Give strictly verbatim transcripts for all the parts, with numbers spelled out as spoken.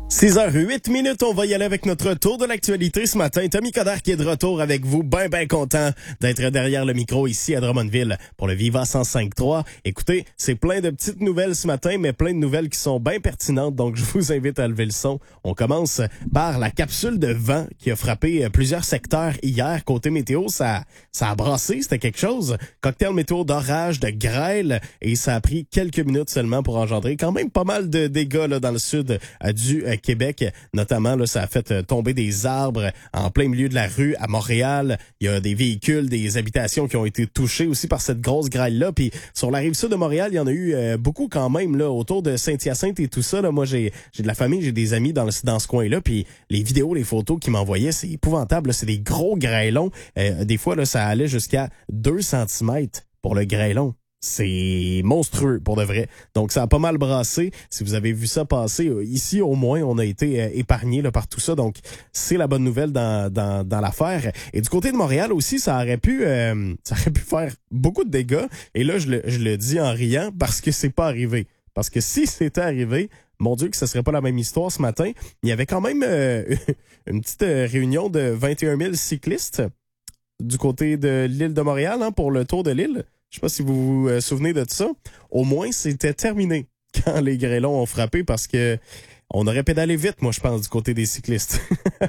six heures huit minutes, on va y aller avec notre tour de l'actualité ce matin. Tommy Coderre qui est de retour avec vous, ben ben content d'être derrière le micro ici à Drummondville pour le Viva cent cinq trois. Écoutez, c'est plein de petites nouvelles ce matin, mais plein de nouvelles qui sont bien pertinentes, donc je vous invite à lever le son. On commence par la capsule de vent qui a frappé plusieurs secteurs hier. Côté météo, ça, ça a brassé, c'était quelque chose. Cocktail météo d'orage, de grêle, et ça a pris quelques minutes seulement pour engendrer quand même pas mal de dégâts là, dans le sud euh, du euh, Québec, notamment là, ça a fait tomber des arbres en plein milieu de la rue à Montréal. Il y a des véhicules, des habitations qui ont été touchées aussi par cette grosse grêle-là. Puis sur la rive sud de Montréal, il y en a eu euh, beaucoup quand même là autour de Saint-Hyacinthe et tout ça. Là, moi, j'ai j'ai de la famille, j'ai des amis dans le, dans ce coin-là. Puis les vidéos, les photos qu'ils m'envoyaient, c'est épouvantable. Là, c'est des gros grêlons. Euh, des fois, là, ça allait jusqu'à deux centimètres pour le grêlon. C'est monstrueux, pour de vrai. Donc, ça a pas mal brassé. Si vous avez vu ça passer, ici, au moins, on a été euh, épargnés là, par tout ça. Donc, c'est la bonne nouvelle dans, dans, dans l'affaire. Et du côté de Montréal aussi, ça aurait pu euh, ça aurait pu faire beaucoup de dégâts. Et là, je le, je le dis en riant parce que c'est pas arrivé. Parce que si c'était arrivé, mon Dieu, que ce serait pas la même histoire ce matin. Il y avait quand même euh, une petite réunion de vingt et un mille cyclistes du côté de l'île de Montréal hein, pour le Tour de l'île. Je sais pas si vous vous souvenez de ça. Au moins, c'était terminé quand les grêlons ont frappé parce que on aurait pédalé vite, moi, je pense, du côté des cyclistes.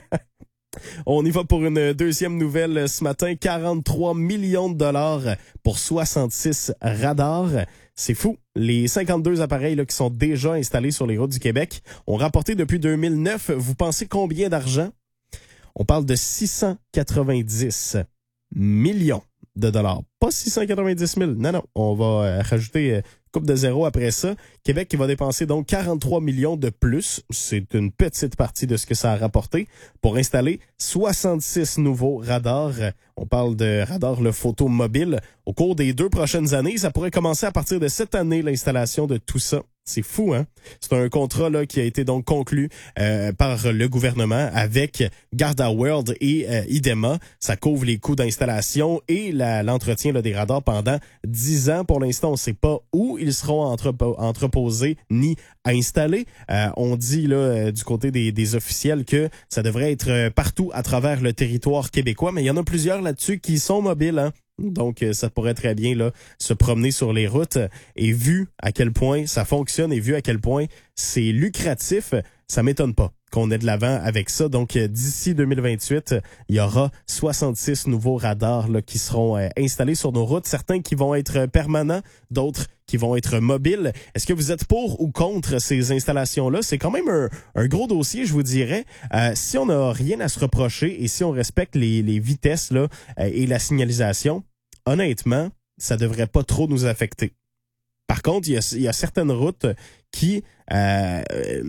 On y va pour une deuxième nouvelle ce matin. quarante-trois millions de dollars pour soixante-six radars. C'est fou. Les cinquante-deux appareils là, qui sont déjà installés sur les routes du Québec ont rapporté depuis deux mille neuf. Vous pensez combien d'argent? On parle de six cent quatre-vingt-dix millions de dollars. Pas six cent quatre-vingt-dix mille. Non, non. On va euh, rajouter euh, coupe de zéro après ça. Québec qui va dépenser donc quarante-trois millions de plus. C'est une petite partie de ce que ça a rapporté pour installer soixante-six nouveaux radars. On parle de radars le photo mobile. Au cours des deux prochaines années, ça pourrait commencer à partir de cette année, l'installation de tout ça. C'est fou, hein? C'est un contrat là qui a été donc conclu euh, par le gouvernement avec Garda World et euh, IDEMA. Ça couvre les coûts d'installation et la, l'entretien là, des radars pendant dix ans. Pour l'instant, on ne sait pas où ils seront entrepo- entreposés ni installés. Euh, on dit là euh, du côté des, des officiels que ça devrait être partout à travers le territoire québécois, mais il y en a plusieurs là-dessus qui sont mobiles, hein? Donc, ça pourrait très bien là se promener sur les routes. Et vu à quel point ça fonctionne et vu à quel point c'est lucratif, ça m'étonne pas qu'on ait de l'avant avec ça. Donc, d'ici deux mille vingt-huit, il y aura soixante-six nouveaux radars là, qui seront euh, installés sur nos routes. Certains qui vont être permanents, d'autres qui vont être mobiles. Est-ce que vous êtes pour ou contre ces installations-là? C'est quand même un, un gros dossier, je vous dirais. Euh, si on n'a rien à se reprocher et si on respecte les, les vitesses là euh, et la signalisation, honnêtement, ça devrait pas trop nous affecter. Par contre, il y a, il y a certaines routes qui... Euh,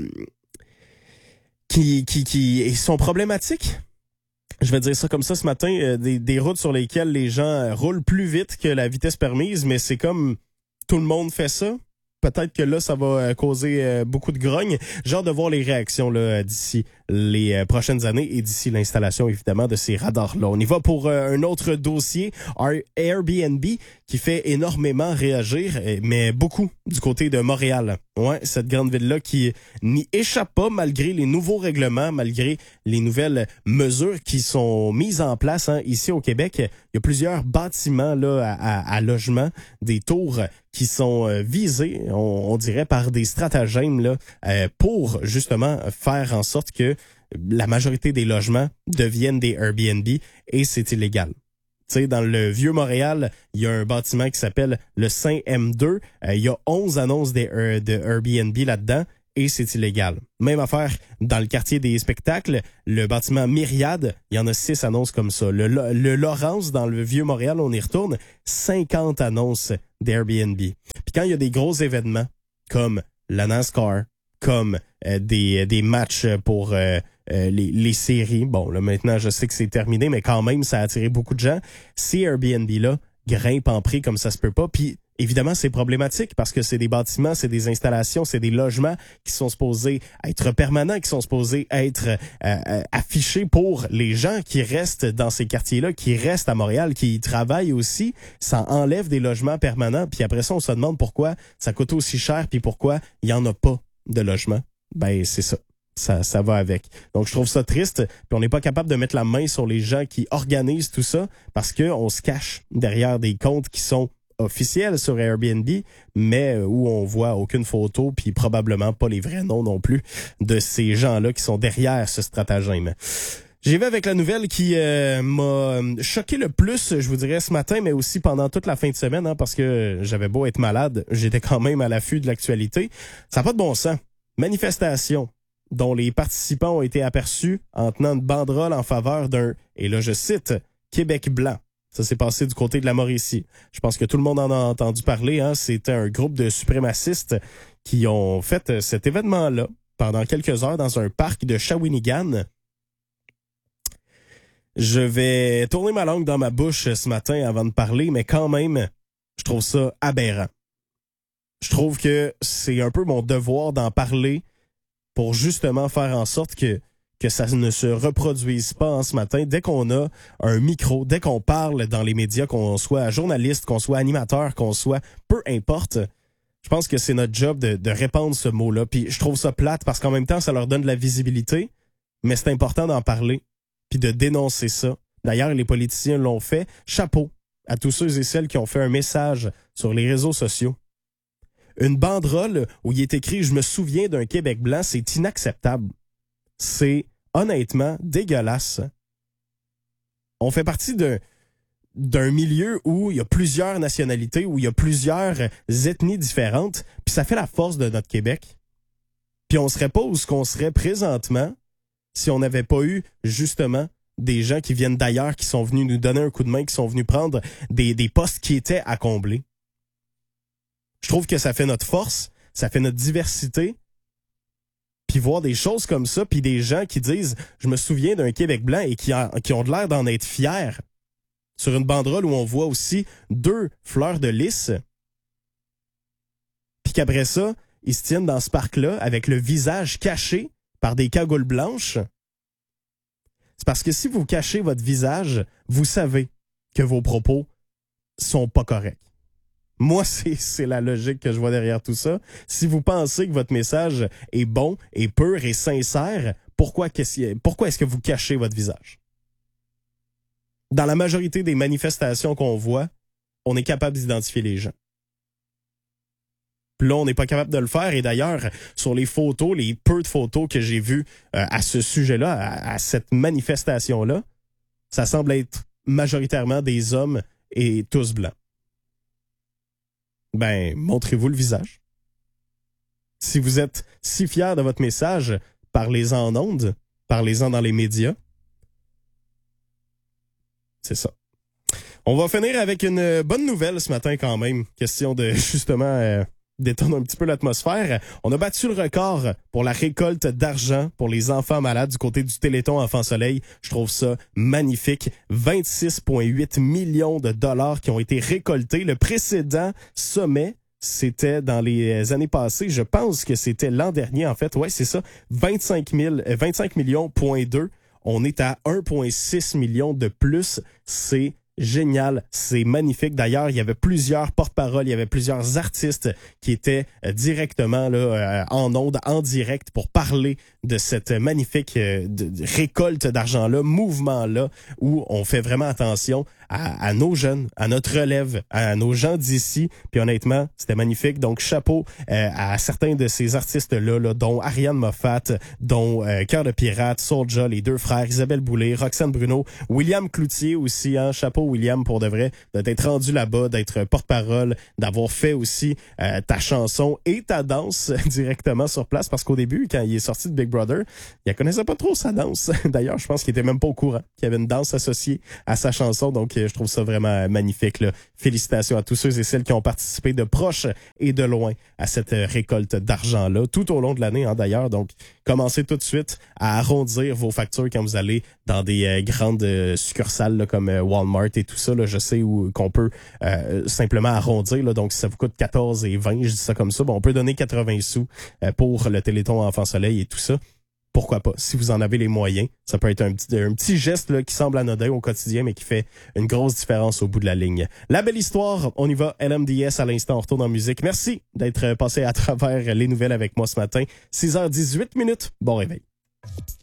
Qui, qui, qui sont problématiques. Je vais dire ça comme ça ce matin, euh, des, des routes sur lesquelles les gens euh, roulent plus vite que la vitesse permise, mais c'est comme tout le monde fait ça. Peut-être que là, ça va euh, causer euh, beaucoup de grogne. J'ai hâte de voir les réactions là d'ici les euh, prochaines années et d'ici l'installation, évidemment, de ces radars-là. On y va pour euh, un autre dossier, Airbnb, qui fait énormément réagir, mais beaucoup du côté de Montréal. Ouais, cette grande ville-là qui n'y échappe pas malgré les nouveaux règlements, malgré les nouvelles mesures qui sont mises en place hein, ici au Québec. Il y a plusieurs bâtiments là à, à, à logement, des tours qui sont euh, visés, on, on dirait, par des stratagèmes là euh, pour justement faire en sorte que la majorité des logements deviennent des Airbnb et c'est illégal. Tu sais, dans le vieux Montréal, il y a un bâtiment qui s'appelle le Saint M deux. Euh, il y a onze annonces de, euh, de Airbnb là-dedans et c'est illégal. Même affaire dans le quartier des spectacles, le bâtiment Myriade, il y en a six annonces comme ça. Le, le Laurence, dans le vieux Montréal, on y retourne, cinquante annonces d'Airbnb. Puis quand il y a des gros événements comme la NASCAR, comme euh, des, des matchs pour... Euh, Euh, les, les séries. Bon, là, maintenant, je sais que c'est terminé, mais quand même, ça a attiré beaucoup de gens. Ces Airbnb-là grimpent en prix comme ça se peut pas. Puis, évidemment, c'est problématique parce que c'est des bâtiments, c'est des installations, c'est des logements qui sont supposés être permanents, qui sont supposés être euh, euh, affichés pour les gens qui restent dans ces quartiers-là, qui restent à Montréal, qui y travaillent aussi. Ça enlève des logements permanents. Puis après ça, on se demande pourquoi ça coûte aussi cher puis pourquoi il y en a pas de logements. Ben, c'est ça. Ça, ça va avec. Donc, je trouve ça triste. Puis on n'est pas capable de mettre la main sur les gens qui organisent tout ça parce que on se cache derrière des comptes qui sont officiels sur Airbnb, mais où on voit aucune photo, puis probablement pas les vrais noms non plus de ces gens-là qui sont derrière ce stratagème. J'y vais avec la nouvelle qui euh, m'a choqué le plus, je vous dirais, ce matin, mais aussi pendant toute la fin de semaine, hein, parce que j'avais beau être malade, j'étais quand même à l'affût de l'actualité. Ça n'a pas de bon sens. Manifestation dont les participants ont été aperçus en tenant une banderole en faveur d'un, et là je cite, Québec blanc. Ça s'est passé du côté de la Mauricie. Je pense que tout le monde en a entendu parler. Hein. C'était un groupe de suprémacistes qui ont fait cet événement-là pendant quelques heures dans un parc de Shawinigan. Je vais tourner ma langue dans ma bouche ce matin avant de parler, mais quand même, je trouve ça aberrant. Je trouve que c'est un peu mon devoir d'en parler pour justement faire en sorte que, que ça ne se reproduise pas en ce matin. Dès qu'on a un micro, dès qu'on parle dans les médias, qu'on soit journaliste, qu'on soit animateur, qu'on soit peu importe, je pense que c'est notre job de, de répandre ce mot-là. Puis je trouve ça plate parce qu'en même temps, ça leur donne de la visibilité, mais c'est important d'en parler puis de dénoncer ça. D'ailleurs, les politiciens l'ont fait. Chapeau à tous ceux et celles qui ont fait un message sur les réseaux sociaux. Une banderole où il est écrit « Je me souviens d'un Québec blanc », c'est inacceptable. C'est honnêtement dégueulasse. On fait partie d'un, d'un milieu où il y a plusieurs nationalités, où il y a plusieurs ethnies différentes, puis ça fait la force de notre Québec. Puis on serait pas où ce qu'on serait présentement si on n'avait pas eu, justement, des gens qui viennent d'ailleurs, qui sont venus nous donner un coup de main, qui sont venus prendre des, des postes qui étaient à combler. Je trouve que ça fait notre force, ça fait notre diversité. Puis voir des choses comme ça, puis des gens qui disent « Je me souviens d'un Québec blanc » et qui, en, qui ont l'air d'en être fiers. Sur une banderole où on voit aussi deux fleurs de lys. Puis qu'après ça, ils se tiennent dans ce parc-là avec le visage caché par des cagoules blanches. C'est parce que si vous cachez votre visage, vous savez que vos propos sont pas corrects. Moi, c'est, c'est la logique que je vois derrière tout ça. Si vous pensez que votre message est bon, est pur et sincère, pourquoi, qu'est-ce, pourquoi est-ce que vous cachez votre visage? Dans la majorité des manifestations qu'on voit, on est capable d'identifier les gens. Puis là, on n'est pas capable de le faire. Et d'ailleurs, sur les photos, les peu de photos que j'ai vues euh, à ce sujet-là, à, à cette manifestation-là, ça semble être majoritairement des hommes et tous blancs. Ben, montrez-vous le visage. Si vous êtes si fiers de votre message, parlez-en en ondes, parlez-en dans les médias. C'est ça. On va finir avec une bonne nouvelle ce matin quand même. Question de, justement, euh, détendre un petit peu l'atmosphère. On a battu le record pour la récolte d'argent pour les enfants malades du côté du Téléthon Enfants Soleil. Je trouve ça magnifique. vingt-six virgule huit millions de dollars qui ont été récoltés. Le précédent sommet, c'était dans les années passées. Je pense que c'était l'an dernier, en fait. Ouais, c'est ça. vingt-cinq mille, vingt-cinq millions, point deux. On est à un virgule six million de plus. C'est génial, c'est magnifique. D'ailleurs, il y avait plusieurs porte-paroles, il y avait plusieurs artistes qui étaient euh, directement là euh, en ondes, en direct pour parler de cette magnifique euh, de, de récolte d'argent-là, mouvement-là, où on fait vraiment attention à, à nos jeunes, à notre relève, à nos gens d'ici. Puis honnêtement, c'était magnifique. Donc, chapeau euh, à certains de ces artistes-là, là, dont Ariane Moffat, dont euh, Cœur de Pirate, Soulja, les deux frères, Isabelle Boulay, Roxane Bruno, William Cloutier aussi, hein, chapeau William pour de vrai, d'être rendu là-bas, d'être porte-parole, d'avoir fait aussi euh, ta chanson et ta danse directement sur place, parce qu'au début, quand il est sorti de Big Brother, il ne connaissait pas trop sa danse. D'ailleurs, je pense qu'il était même pas au courant qu'il y avait une danse associée à sa chanson, donc je trouve ça vraiment magnifique, là. Félicitations à tous ceux et celles qui ont participé de proche et de loin à cette récolte d'argent-là, tout au long de l'année, hein, d'ailleurs. Donc, commencez tout de suite à arrondir vos factures quand vous allez dans des euh, grandes euh, succursales là, comme euh, Walmart et tout ça. Là, je sais où qu'on peut euh, simplement arrondir. Là, donc, si ça vous coûte quatorze et vingt, je dis ça comme ça, bon, on peut donner quatre-vingts sous euh, pour le Téléthon Enfants Soleil et tout ça. pourquoi pas? Si vous en avez les moyens, ça peut être un petit, un petit geste là, qui semble anodin au quotidien, mais qui fait une grosse différence au bout de la ligne. La belle histoire, on y va. L M D S à l'instant, on retourne en musique. Merci d'être passé à travers les nouvelles avec moi ce matin. six heures dix-huit minutes. Bon réveil.